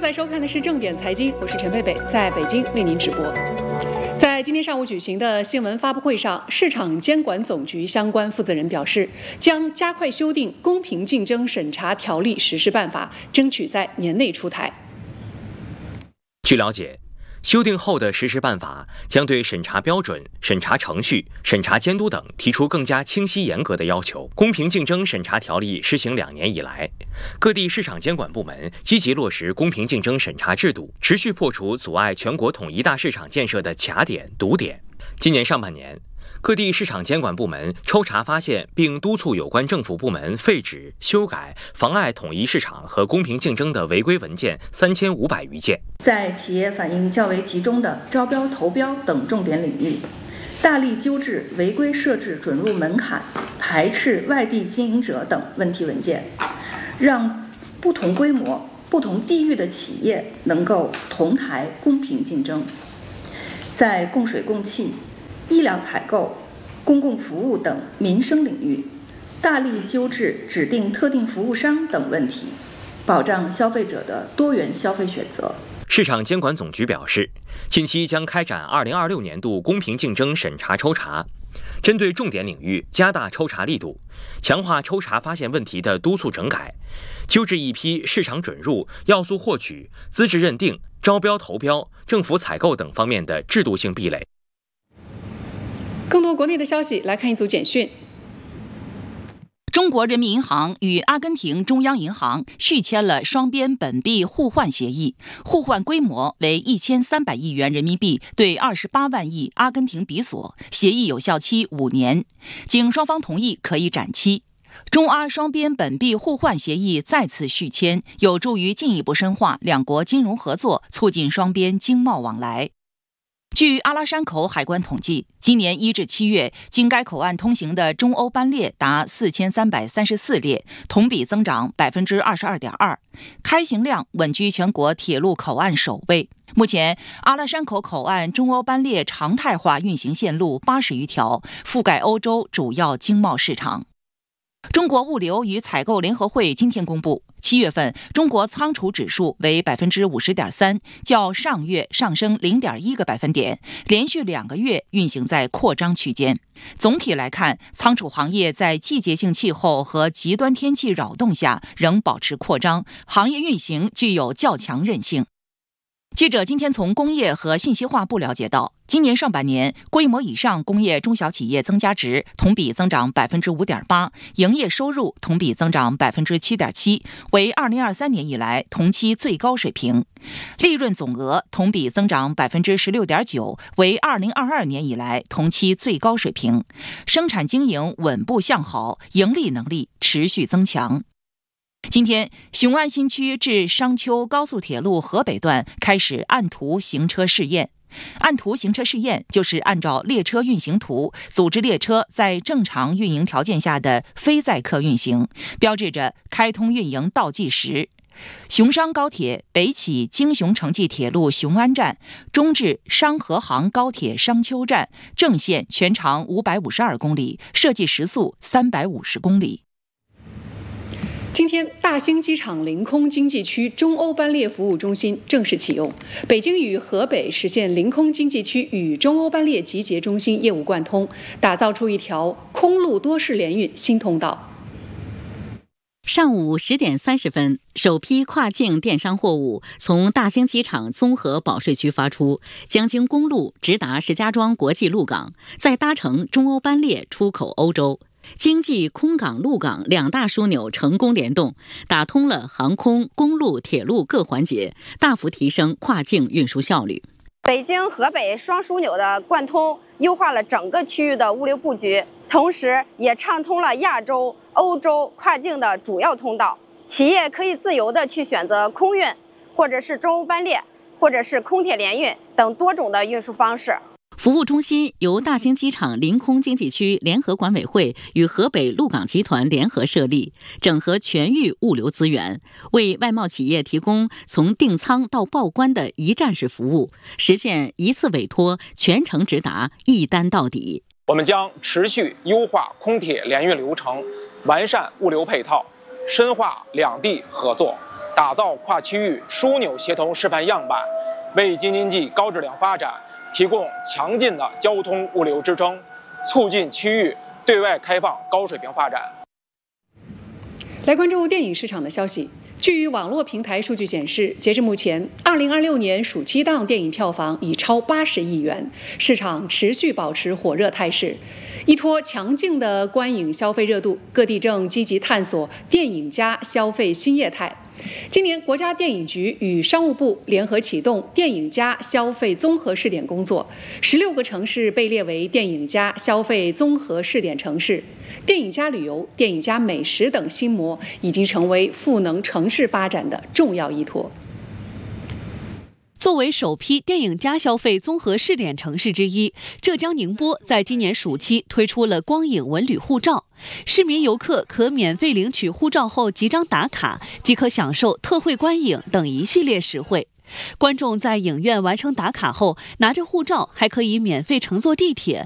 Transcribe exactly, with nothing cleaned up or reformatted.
在收看的是正点财经，我是陈佩佩，在北京为您直播。在今天上午举行的新闻发布会上，市场监管总局相关负责人表示，将加快修订《公平竞争审查条例实施办法》，争取在年内出台。 据了解，修订后的实施办法将对审查标准、审查程序、审查监督等提出更加清晰严格的要求。公平竞争审查条例施行两年以来，各地市场监管部门积极落实公平竞争审查制度，持续破除阻碍全国统一大市场建设的卡点、堵点。今年上半年，各地市场监管部门抽查发现并督促有关政府部门废止、修改妨碍统一市场和公平竞争的违规文件三千五百余件。 在企业反应较为集中的招标、投标等重点领域，大力纠治违规设置准入门槛、排斥外地经营者等问题文件，让不同规模、不同地域的企业能够同台公平竞争。在供水供气、医疗采购、公共服务等民生领域，大力纠治指定特定服务商等问题，保障消费者的多元消费选择。 市场监管总局表示，近期将开展二零二六年度公平竞争审查抽查，针对重点领域加大抽查力度，强化抽查发现问题的督促整改，纠治一批市场准入、要素获取、资质认定、招标投标、政府采购等方面的制度性壁垒。 更多国内的消息，来看一组简讯。 中国人民银行与阿根廷中央银行续签了双边本币互换协议，互换规模为一千三百亿元人民币对二十八万亿阿根廷比索，协议有效期五年，经双方同意可以展期。中阿双边本币互换协议再次续签，有助于进一步深化两国金融合作，促进双边经贸往来。据阿拉山口海关统计，今年一至七月，经该口岸通行的中欧班列达四千三百三十四列，同比增长百分之二十二点二，开行量稳居全国铁路口岸首位。目前，阿拉山口口岸中欧班列常态化运行线路八十余条，覆盖欧洲主要经贸市场。中国物流与采购联合会今天公布，七月份中国仓储指数为百分之五十点三，较上月上升零点一个百分点，连续两个月运行在扩张区间。总体来看，仓储行业在季节性气候和极端天气扰动下仍保持扩张，行业运行具有较强韧性。记者今天从工业和信息化部了解到，今年上半年规模以上工业中小企业增加值同比增长百分之五点八，营业收入同比增长百分之七点七，为二零二三年以来同期最高水平。利润总额同比增长百分之十六点九，为二零二二年以来同期最高水平。生产经营稳步向好，盈利能力持续增强。今天，雄安新区至商丘高速铁路河北段开始按图行车试验。按图行车试验就是按照列车运行图组织列车在正常运营条件下的非载客运行，标志着开通运营倒计时。雄商高铁北起京雄城际铁路雄安站，中至商河杭高铁商丘站，正线全长五百五十二公里，设计时速三百五十公里。 今天，大兴机场临空经济区中欧班列服务中心正式启用，北京与河北实现临空经济区与中欧班列集结中心业务贯通，打造出一条空陆多式联运新通道。 上午十点三十分，首批跨境电商货物从大兴机场综合保税区发出，将经公路直达石家庄国际陆港，再搭乘中欧班列出口欧洲。经济空港陆港两大枢纽成功联动，打通了航空、公路、铁路各环节，大幅提升跨境运输效率。 北京、河北双枢纽的贯通，优化了整个区域的物流布局，同时也畅通了亚洲、欧洲跨境的主要通道。企业可以自由地去选择空运，或者是中欧班列，或者是空铁联运等多种的运输方式。 服务中心由大兴机场临空经济区联合管委会与河北陆港集团联合设立，整合全域物流资源，为外贸企业提供从订仓到报关的一站式服务，实现一次委托全程直达，一单到底。 我们将持续优化空铁联运流程，完善物流配套，深化两地合作， 打造跨区域枢纽协同示范样板，为京津冀高质量发展提供强劲的交通物流支撑，促进区域对外开放高水平发展。 来关注电影市场的消息。据网络平台数据显示，截至目前，二零二六年暑期档电影票房已超八十亿元，市场持续保持火热态势。依托强劲的观影消费热度，各地正积极探索电影加消费新业态。今年，国家电影局与商务部联合启动电影加消费综合试点工作，十六个城市被列为电影加消费综合试点城市。电影加旅游、电影加美食等新模已经成为赋能城市发展的重要依托。 作为首批电影加消费综合试点城市之一，浙江宁波在今年暑期推出了光影文旅护照，市民游客可免费领取护照后集章打卡，即可享受特惠观影等一系列实惠。观众在影院完成打卡后，拿着护照还可以免费乘坐地铁，